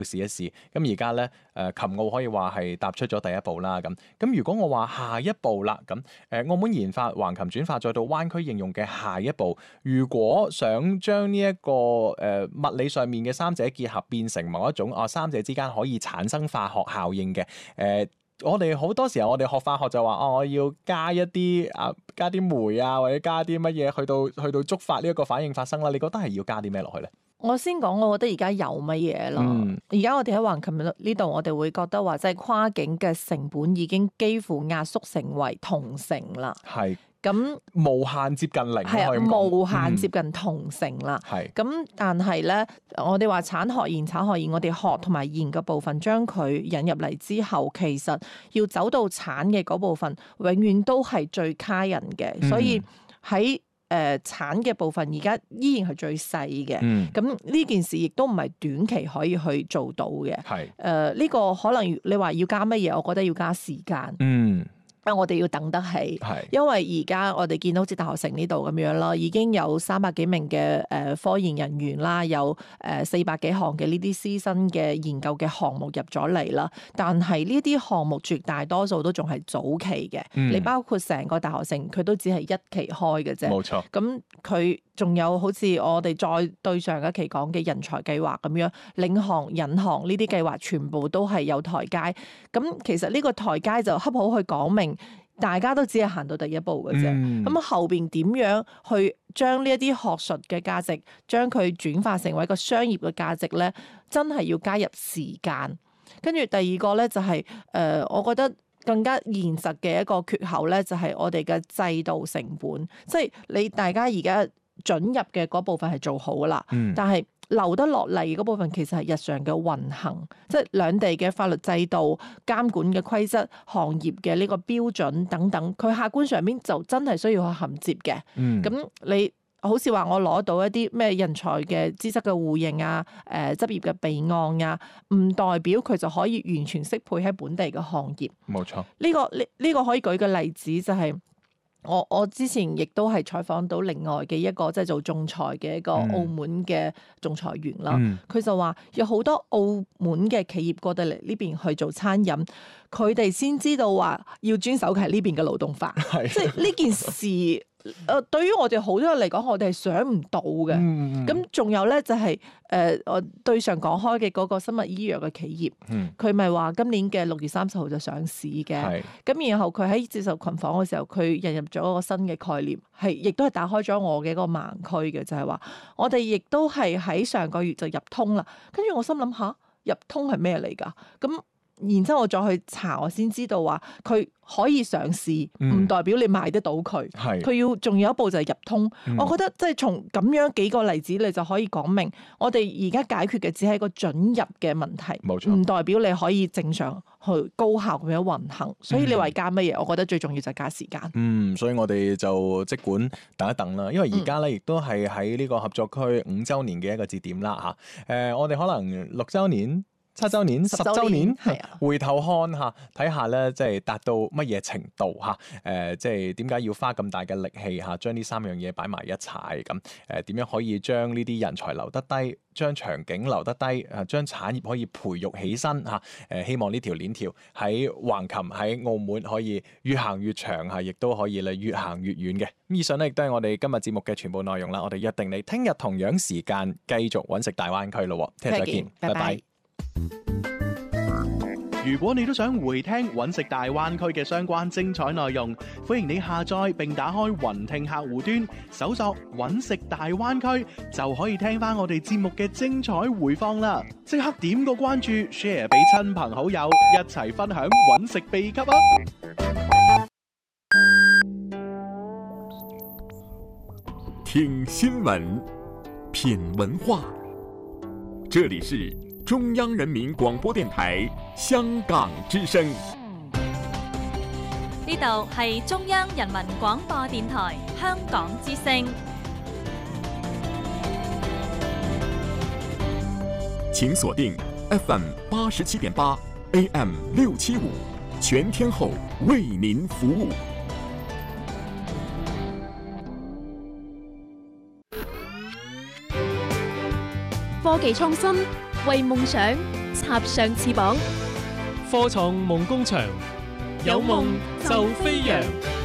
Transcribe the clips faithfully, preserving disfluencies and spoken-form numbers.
試一試。咁而家咧誒琴澳可以話係踏出咗第一步啦。咁咁如果我話下一步啦，咁誒澳門研發橫琴轉化再到灣區應用嘅下一步，如果想將呢一個誒、呃、物理上面嘅三者結合變成某一種啊三者之間可以產生化學效應嘅誒。呃我哋好多時候，我哋學化學就話哦，我要加一啲啊，加啲酶啊，或者加啲乜嘢去到去到觸發呢一個反應發生啦。你覺得係要加啲咩落去咧？ 我先講，我覺得而家有乜嘢咯？而家、嗯、我哋喺橫琴呢度，我哋會覺得話，即係跨境嘅成本已經幾乎壓縮成為同城啦。係。咁無限接近零， 係啊，無限接近同城啦。係、嗯。咁但係咧，我哋話產學研、產學研，我哋學同埋研嘅部分將佢引入嚟之後，其實要走到產嘅嗰部分，永遠都係最卡人嘅。嗯、所以喺誒、呃、產嘅部分，而家依然係最細嘅。咁呢、嗯、件事亦都唔係短期可以去做到嘅。係是。誒呢、呃這個可能你話要加乜嘢，我覺得要加時間。嗯。啊！我哋要等得起，是因為而家我哋見到好似大學城呢度咁樣啦，已經有三百幾名嘅誒科研人員啦，有誒四百幾項嘅呢啲師生嘅研究嘅項目入咗嚟啦。但係呢啲項目絕大多數都仲係早期嘅，嗯、你包括成個大學城佢都只係一期開嘅啫。冇錯。咁佢仲有好似我哋再對上一期講嘅人才計劃咁樣，領航、引航呢啲計劃全部都係有台階。咁其實呢個台階就恰好去講明。大家都只係行到第一步嘅啫，咁、嗯、後邊點樣去將呢一啲學術嘅價值，將佢轉化成為一個商業嘅價值咧？真係要加入時間。跟住第二個咧就係、是、誒、呃，我覺得更加現實嘅一個缺口咧，就係我哋嘅制度成本，即係你大家而家准入嘅嗰部分係做好啦，嗯、但係留得落嚟嗰部分其實係日常嘅運行，即係兩地嘅法律制度、監管嘅規則、行業嘅呢個標準等等，佢客觀上面就真係需要去銜接嘅。咁、嗯、你好似話我攞到一啲咩人才嘅資質嘅互認啊、誒、呃、執業嘅備案啊，唔代表佢就可以完全適配喺本地嘅行業。冇錯，呢、呢個呢呢、呢個可以舉嘅例子就係、是。我我之前亦都係採訪到另外嘅一個即係、就是、做仲裁嘅一個澳門嘅仲裁員啦，佢、嗯、就話有好多澳門嘅企業過到嚟呢邊去做餐飲，佢哋先知道話要遵守係呢邊嘅勞動法，即係呢件事。誒、呃，對於我哋好多人嚟講，我哋係想唔到嘅。咁仲、嗯、有咧，就係、是、誒、呃，我對上講開嘅嗰個生物醫藥嘅企業，佢咪話今年嘅六月三十號就上市嘅。咁是然後佢喺接受群訪嘅時候，佢引入咗一個新嘅概念，係亦都係打開咗我嘅一個盲區嘅，就係、是、話我哋亦都係喺上個月就入通啦。跟住我心諗下，入通係咩嚟㗎？咁然之後我再去查，我先知道話佢可以上市，唔、嗯、代表你賣得到佢。係佢是要仲有一步就係入通。嗯、我覺得即係從咁樣幾個例子，你就可以講明，我哋而家解決嘅只係一個准入嘅問題，冇錯，唔代表你可以正常去高效咁樣運行。所以你話加乜嘢？我覺得最重要就係加時間。嗯，所以我哋就即管等一等啦，因為而家咧亦都係喺呢個合作區五週年嘅一個節點啦嚇。誒、呃，我哋可能六週年。七週年、十週年，係啊，回頭看下，睇下咧，即係達到乜嘢程度嚇？誒、呃，即係點解要花咁大嘅力氣嚇，將呢三樣嘢擺埋一齊咁？誒，點樣可以將呢啲人才留得低，將場景留得低，誒，將產業可以培育起身嚇？誒，希望呢條鏈條喺橫琴喺澳門可以越行越長嚇，亦都可以咧越行越遠嘅。咁以上咧亦都係我哋今日節目嘅全部內容啦。我哋約定你聽日同樣時間繼續揾食大灣區咯。聽日再見，拜拜。如果你都想回聽揾食大灣區嘅相關精彩內容，歡迎你下載並打開雲聽客戶端，搜索揾食大灣區，就可以聽翻我哋節目嘅精彩回放啦！即刻點個關注 ，share 俾親朋好友，一齊分享揾食秘笈啊！聽新聞，品文化，這裡是中央人民廣播電台香港之聲。呢度係中央人民廣播電台香港之聲。請鎖定 F M 八十七點八 A M 六七五，全天候為您服務。 科技創新，為夢想插上翅膀， 科創夢工場，有夢就飛揚。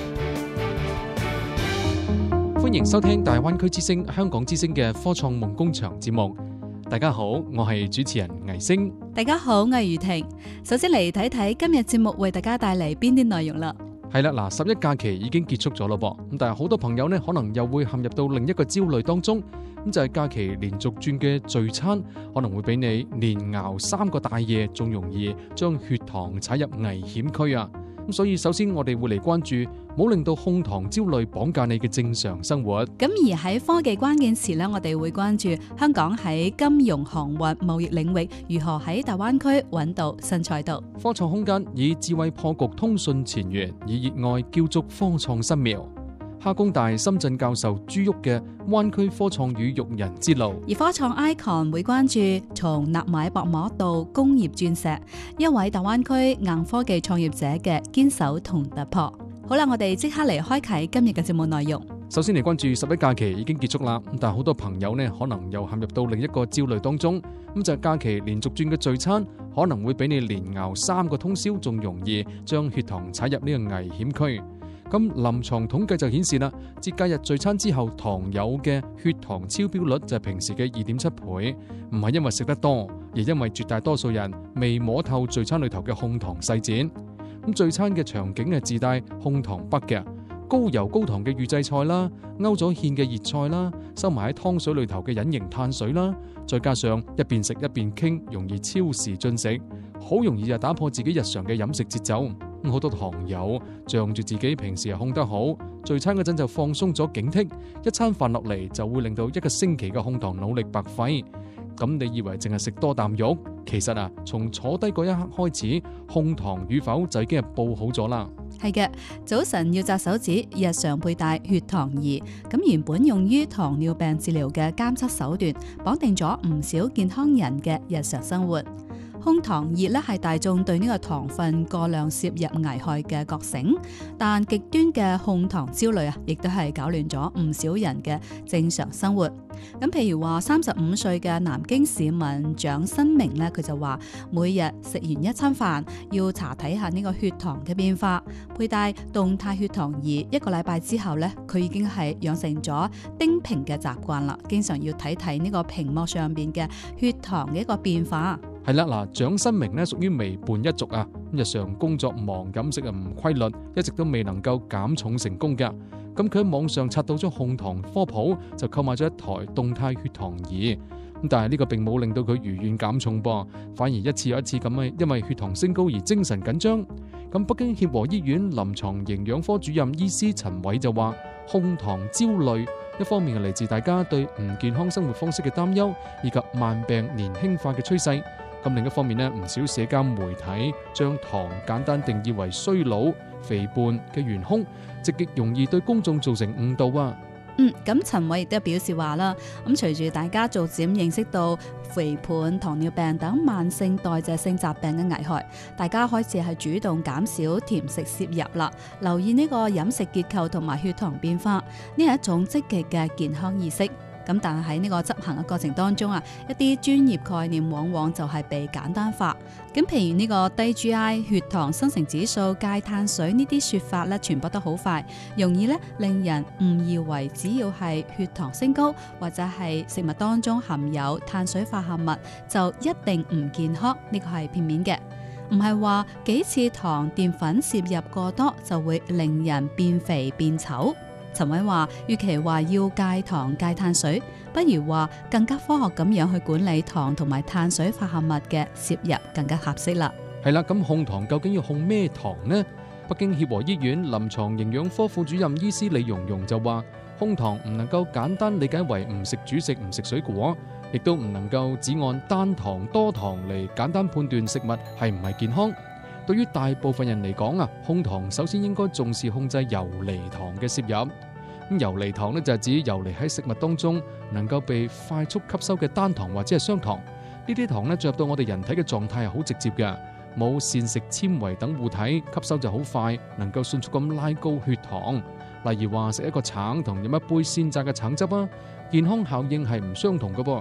歡迎收聽大灣區之聲、香港之聲嘅科創夢工場節目。大家好，我係主持人倪星。 大家好，我係余婷。首先嚟睇睇今日節目為大家帶嚟邊啲內容啦。 係啦，嗱，十一假期已經結束咗咯噃，咁但係好多朋友呢，可能又會陷入到另一個焦慮當中，咁就係假期連續轉嘅聚餐，可能會俾你連熬三個大夜，仲容易將血糖踩入危險區啊！咁所以首先我哋會嚟關注，唔好令到控糖焦慮綁架你嘅正常生活。 咁而喺科技關鍵詞呢，我哋會關注香港喺金融、航運、貿易領域如何喺大灣區揾到新賽道。 科創空間以智慧破局通訊前沿，以熱愛叫足科創新苗。哈工大深圳教授朱旭嘅灣區科創與育人之路， 而科創 icon 會關注從納米薄膜到工業鑽石，一位大灣區硬科技創業者嘅堅守同突破。好啦，我哋即刻嚟開啟今日嘅節目內容。 首先嚟關注十一假期已經結束啦，但係好多朋友呢可能又陷入到另一個焦慮當中，咁就係假期連續轉嘅聚餐可能會俾你連熬三個通宵，仲容易將血糖踩入呢個危險區。咁臨床統計就顯示啦，節假日聚餐之後糖友嘅血糖超標率就係平時嘅二點七倍，唔係因為食得多，而因為絕大多數人未摸透聚餐裏頭嘅控糖細節。咁聚餐嘅場景係自帶控糖筆嘅，高油高糖嘅預製菜啦，勾咗芡嘅熱菜啦，收埋喺湯水裏頭嘅隱形碳水啦，再加上一邊食一邊傾，容易超時進食，好容易就打破自己日常嘅飲食節奏。咁好多糖友仗住自己平時係控得好，聚餐嗰陣就放鬆咗警惕，一餐飯落嚟就會令到一個星期嘅控糖努力白費。咁你以為淨係食多啖肉，其實啊，從坐低嗰一刻開始，控糖與否就已經係報好咗啦。 係嘅，早晨要紮手指，日常佩戴血糖儀。咁原本用於糖尿病治療嘅監測手段，綁定咗唔少健康人嘅日常生活。控糖熱咧係大眾對呢個糖分過量攝入危害嘅覺醒，但極端嘅控糖焦慮啊，亦都係搞亂咗唔少人嘅正常生活。咁譬如話三十五歲嘅南京市民蔣新明咧，佢就話每日食完一餐飯要查睇下呢個血糖嘅變化，佩戴動態血糖儀一個禮拜之後咧，佢已經係養成咗盯屏嘅習慣啦，經常要睇睇呢個屏幕上邊嘅血糖嘅一個變化。 係啦，嗱，蔣新明呢屬於微胖一族啊，日常工作忙，飲食啊唔規律，一直都未能夠減重成功㗎。咁佢喺網上刷到咗控糖科普，就購買咗一台動態血糖儀。咁但係呢個並冇令到佢如願減重噃，反而一次又一次咁啊，因為血糖升高而精神緊張。咁北京協和醫院臨床營養科主任醫師陳偉就話，控糖焦慮一方面係嚟自大家對唔健康生活方式嘅擔憂，以及慢病年輕化嘅趨勢。咁另一方面呢，唔少社交媒體將糖簡單定義為衰老、肥胖嘅元兇，極極容易對公眾造成誤導啊。 嗯，咁陳偉亦都表示話啦，咁隨住大家逐漸認識到肥胖、糖尿病等慢性代謝性疾病嘅危害，大家開始係主動減少甜食攝入啦，留意呢個飲食結構同埋血糖變化，呢係一種積極嘅健康意識。咁但係喺呢個執行嘅過程當中啊，一啲專業概念往往就係被簡單化。咁譬如呢個低 G I、血糖生成指數、戒碳水呢啲說法咧，傳播得好快，容易咧令人誤以為只要係血糖升高或者係食物當中含有碳水化合物就一定唔健康，呢個係片面嘅。唔係話幾次糖澱粉攝入過多就會令人變肥變醜。陳偉話，與其話要戒糖戒碳水，不如話更加科學咁樣去管理糖同埋碳水化合物嘅攝入更加合適啦。 係啦，咁控糖究竟要控咩糖呢？北京協和醫院臨床營養科副主任醫師李蓉蓉就話，控糖唔能夠簡單理解為唔食主食唔食水果，亦都唔能夠只按單糖多糖嚟簡單判斷食物係唔係健康。對於大部分人嚟講啊，控糖首先應該重視控制游離糖嘅攝入。咁游離糖呢，就係指游離喺食物當中能夠被快速吸收嘅單糖或者係雙糖。呢啲糖呢，進入到我哋人體嘅狀態係好直接嘅，冇膳食纖維等護體，吸收就好快，能夠迅速咁拉高血糖。例如話食一個橙同飲一杯鮮榨嘅橙汁啊，健康效應係唔相同嘅噃。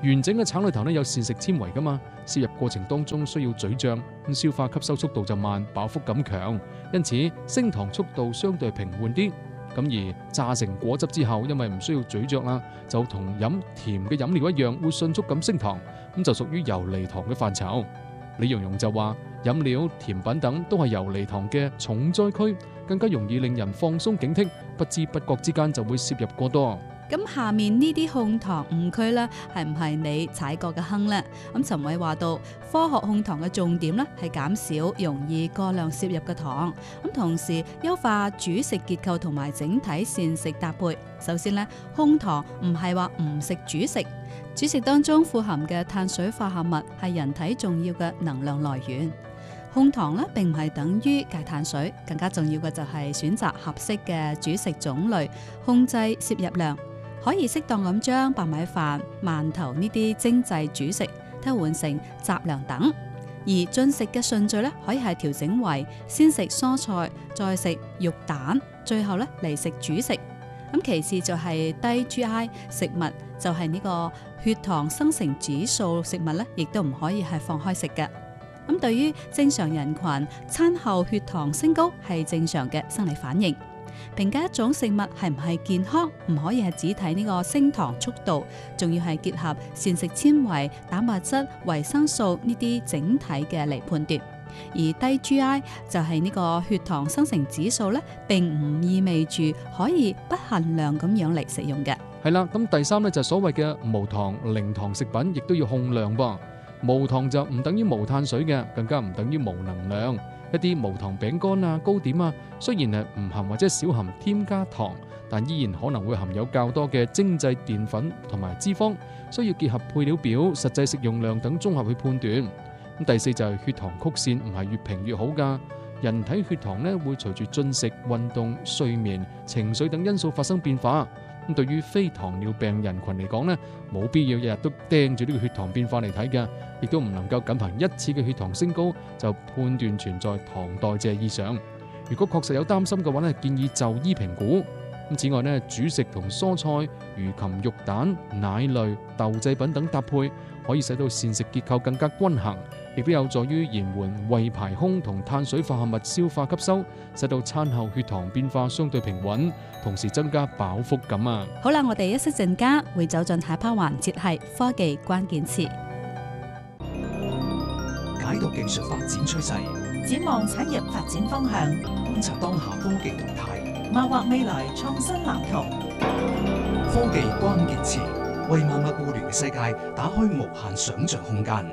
完整嘅橙裏頭咧有膳食纖維噶嘛，攝入過程當中需要咀嚼，咁消化吸收速度就慢，飽腹感強，因此升糖速度相對平緩啲。咁而榨成果汁之後，因為唔需要咀嚼啦，就同飲甜嘅飲料一樣，會迅速咁升糖，咁就屬於游離糖嘅範疇。李蓉蓉就話，飲料、甜品等都係游離糖嘅重災區，更加容易令人放鬆警惕，不知不覺之間就會攝入過多。 咁下面呢啲控糖誤區咧，係唔係你踩過嘅坑呢？咁陳偉話到，科學控糖嘅重點咧係減少容易過量攝入嘅糖，咁同時優化主食結構同埋整體膳食搭配。首先咧，控糖唔係話唔食主食，主食當中富含嘅碳水化合物係人體重要嘅能量來源。控糖咧並唔係等於戒碳水，更加重要嘅就係選擇合適嘅主食種類，控制攝入量。可以適當咁將白米飯、饅頭呢啲精製主食替換成雜糧等，而進食嘅順序咧可以係調整為先食蔬菜，再食肉蛋，最後咧嚟食主食。咁其次就係低 G I 食物，就係呢個血糖生成指數食物咧，亦都唔可以係放開食嘅。咁對於正常人群，餐後血糖升高係正常嘅生理反應。評價一種食物係唔係健康，唔可以係只睇呢個升糖速度，仲要係結合膳食纖維、蛋白質、維生素呢啲整體嘅嚟判斷。而低 G I 就係呢個血糖生成指數咧，並唔意味住可以不限量咁樣嚟食用嘅。 係啦，咁第三咧就係所謂嘅無糖、零糖食品，亦都要控量噃。無糖就唔等於無碳水嘅，更加唔等於無能量。一啲無糖餅乾啊、糕點啊，雖然係唔含或者少含添加糖，但依然可能會含有較多嘅精製澱粉同埋脂肪，需要結合配料表、實際食用量等綜合去判斷。咁第四就係血糖曲線唔係越平越好㗎。人體血糖咧會隨住進食、運動、睡眠、情緒等因素發生變化。咁對於非糖尿病人群嚟講咧，冇必要日日都盯住呢個血糖變化嚟睇嘅，亦都唔能夠僅憑一次嘅血糖升高就判斷存在糖代謝異常。如果確實有擔心嘅話咧，建議就醫評估。咁此外咧，主食同蔬菜、魚禽肉蛋、奶類、豆製品等搭配，可以使到膳食結構更加均衡，亦都有助於延緩胃排空同碳水化合物消化吸收，使到餐後血糖變化相對平穩，同時增加飽腹感啊！ 好啦，我哋休息陣間會走進下一 part 環節，係科技關鍵詞， 解讀技術發展趨勢， 展望產業發展方向， 觀察當下科技動態， 謀劃未來創新藍圖。 科技關鍵詞為萬物互聯嘅世界打開無限想像空間。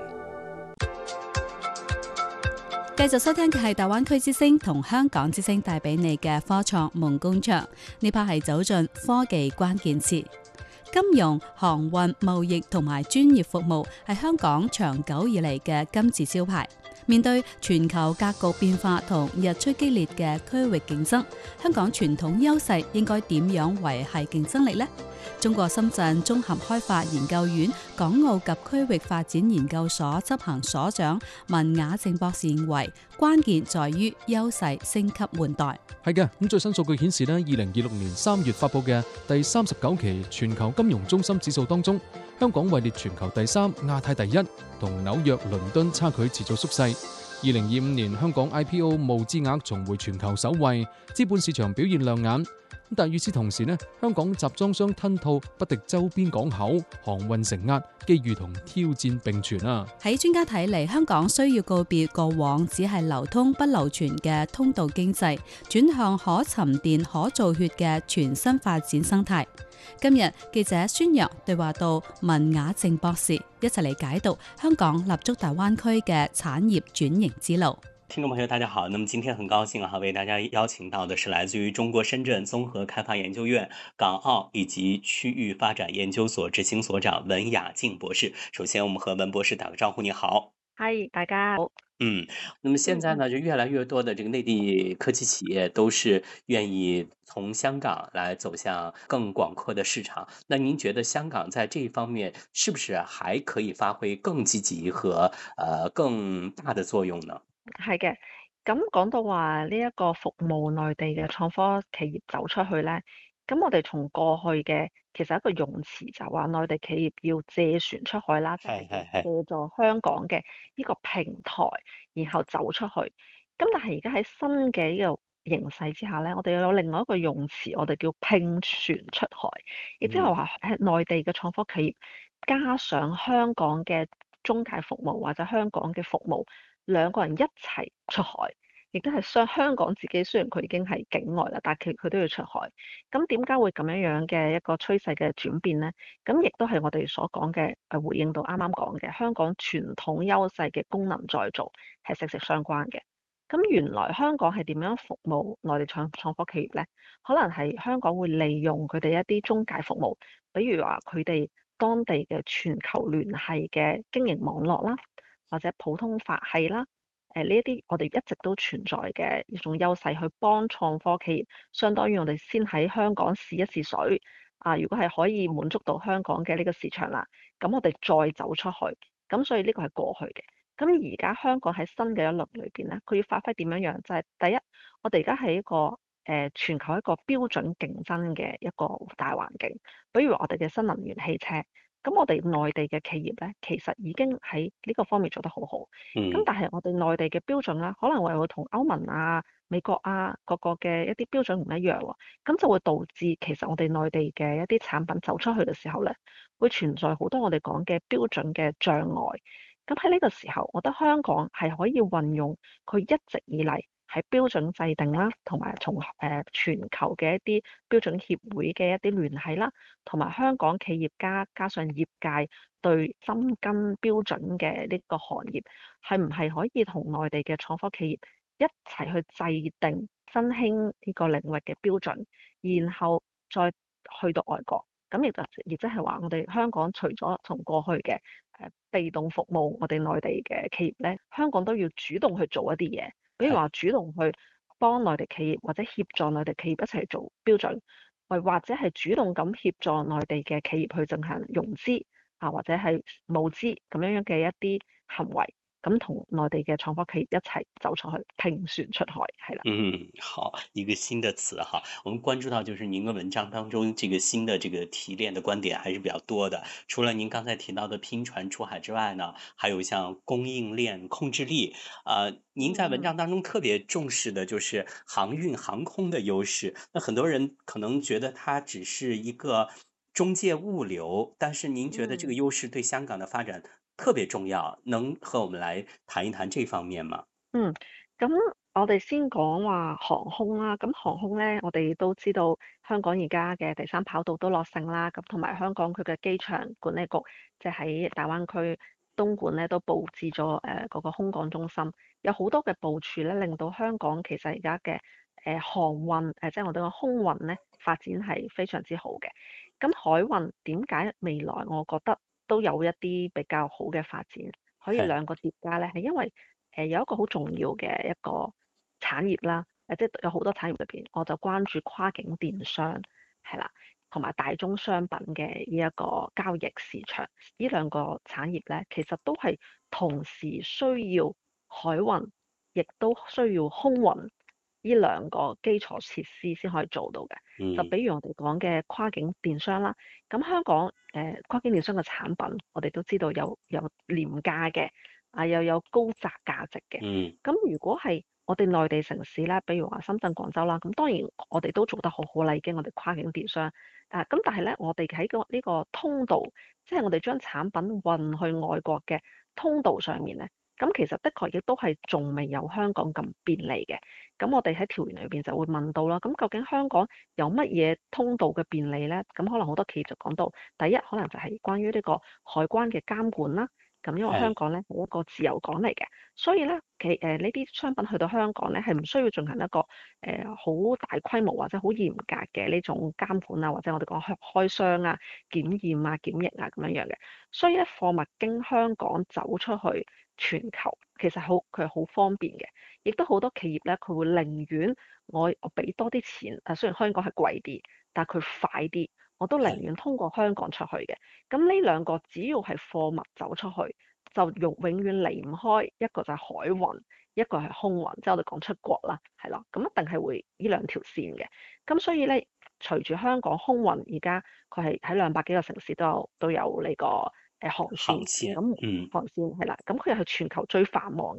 繼續收聽嘅係大灣區之聲同香港之聲帶俾你嘅科創夢工場，呢 part 係走進科技關鍵詞。金融、航運、貿易同埋專業服務係香港長久以嚟嘅金字招牌。面對全球格局變化同日趨激烈嘅區域競爭，香港傳統優勢應該點樣維繫競爭力呢？中國深圳綜合開發研究院港澳及區域發展研究所執行所長文雅靜博士認為，關鍵在於優勢升級換代。 係嘅，咁最新數據顯示呢，二零二六年三月發布嘅第三十九期全球金融中心指數當中，香港位列全球第三、亞太第一，同紐約、倫敦差距持續縮細。二零二五年香港 I P O 募資額重回全球首位，資本市場表現亮眼。但與此同時呢，香港集裝箱吞吐不敵周邊港口，航運承壓，機遇同挑戰並存啊！ 喺專家睇嚟，香港需要告別過往只係流通不流傳嘅通道經濟，轉向可沉澱、可造血嘅全新發展生態。今日記者孫陽對話到文雅靜博士，一齊嚟解讀香港立足大灣區嘅產業轉型之路。 聽眾朋友大家好，那麼今天很高興啊，為大家邀請到的是來自於中國深圳綜合開發研究院港澳以及區域發展研究所執行所長文雅靜博士。首先我們和文博士打個招呼，你好。 嗨，大家好。 嗯，那麼現在呢，就越來越多的這個內地科技企業都是願意從香港來走向更廣闊的市場。那您覺得香港在這一方面是不是還可以發揮更積極和呃更大的作用呢？ 係嘅，咁講到話呢一個服務內地嘅創科企業走出去呢， 咁我哋從過去嘅其實一個用詞就話內地企業要借船出海啦，即係要係係係， 借助香港嘅呢個平台，然後走出去。咁但係而家喺新嘅呢個形勢之下咧，我哋又有另外一個用詞，我哋叫拼船出海，亦即係嗯話喺內地嘅創科企業加上香港嘅中介服務或者香港嘅服務，兩個人一齊出海。亦都係相香港自己，雖然佢已經係境外啦，但係佢佢都要出海。咁點解會咁樣樣嘅一個趨勢嘅轉變呢？咁亦都係我哋所講嘅誒，回應到啱啱講嘅香港傳統優勢嘅功能再造係息息相關嘅。咁原來香港係點樣服務內地創創科企業呢？可能係香港會利用佢哋一啲中介服務，比如話佢哋當地嘅全球聯繫嘅經營網絡啦，或者普通法系啦。誒呢一啲我哋一直都存在嘅一種優勢，去幫創科企業，相當於我哋先喺香港試一試水啊！如果係可以滿足到香港嘅呢個市場啦，咁我哋再走出去，咁所以呢個係過去嘅。咁而家香港喺新嘅一輪裏邊咧，佢要發揮點樣樣？就係、是、第一，我哋而家係一個誒、呃、全球一個標準競爭嘅一個大環境，比如話我哋嘅新能源汽車。咁我哋內地嘅企業咧，其實已經喺呢個方面做得好好。咁嗯但係我哋內地嘅標準咧，可能會會同歐盟啊、美國啊各個嘅一啲標準唔一樣喎。咁就會導致其實我哋內地嘅一啲產品走出去嘅時候咧，會存在好多我哋講嘅標準嘅障礙。咁喺呢個時候，我覺得香港係可以運用佢一直以嚟喺標準制定啦，同埋從誒全球嘅一啲標準協會嘅一啲聯繫啦，同埋香港企業家加上業界對深耕標準嘅呢個行業，係唔係可以同內地嘅創科企業一齊去制定新興呢個領域嘅標準，然後再去到外國。咁亦就亦即係話，我哋香港除咗從過去嘅誒被動服務我哋內地嘅企業咧，香港都要主動去做一啲嘢。比如話主動去幫內地企業或者協助內地企業一齊做標準，或或者係主動咁協助內地嘅企業去進行融資啊，或者係募資咁樣樣嘅一啲行為，咁同內地嘅創科企業一齊走出去拼船出海，係啦。 嗯，好，一個新的詞哈，我們關注到就是您的文章當中這個新的這個提煉的觀點還是比較多的。除了您剛才提到的拼船出海之外呢，還有像供應鏈控制力，呃，您在文章當中特別重視的就是航運航空的優勢。那很多人可能覺得它只是一個中介物流，但是您覺得這個優勢對香港的發展特別重要，能和我們來談一談這方面嗎？ 嗯，咁我哋先講話航空啦。咁航空咧，我哋都知道香港而家嘅第三跑道都落成啦。咁同埋香港佢嘅機場管理局，即係喺大灣區東莞咧，都佈置咗誒嗰個空港中心，有好多嘅部署咧，令到香港其實而家嘅誒航運誒，即係我哋個空運咧發展係非常之好嘅。咁海運點解未來我覺得都有一啲比較好嘅發展，可以兩個疊加咧？係因為誒有一個好重要嘅一個產業啦，誒即係有好多產業裏邊，我就關注跨境電商係啦，同埋大宗商品嘅呢一個交易市場，呢兩個產業咧，其實都係同時需要海運，亦都需要空運。呢兩個基礎設施先可以做到嘅， 嗯就比如我哋講嘅跨境電商啦。咁香港誒、呃、跨境電商嘅產品，我哋都知道有有廉價嘅，啊又有高價價值嘅。 嗯咁如果係我哋內地城市咧，比如話深圳、廣州啦，咁當然我哋都做得好好啦，已經我哋跨境電商。啊，咁但係咧，我哋喺個呢個通道，即係我哋將產品運去外國嘅通道上面咧。咁其實的確亦都係仲未有香港咁便利嘅。咁我哋喺條文裏邊就會問到啦。咁究竟香港有乜嘢通道嘅便利咧？咁可能好多企業就講到，第一可能就係關於呢個海關嘅監管啦。咁因為香港咧係一個自由港嚟嘅，所以咧其誒呢啲商品去到香港咧係唔需要進行一個誒好、呃、大規模或者好嚴格嘅呢種監管啊，或者我哋講開開箱啊、檢驗啊、檢疫啊咁樣樣嘅。所以咧貨物經香港走出去全球，其實好佢係好方便嘅，亦都好多企業咧佢會寧願我我俾多啲錢，啊雖然香港係貴啲，但係佢快啲。我都寧願通過香港出去嘅，咁呢兩個只要係貨物走出去，就永永遠離唔開一個就係海運，一個係空運，即係我哋講出國啦，係啦，咁一定係會呢兩條線嘅。咁所以咧， 隨住香港空運而家佢係喺兩百幾個城市都有都有呢個誒航線， 航線， 咁嗯， 航線係啦，咁佢又係全球最繁忙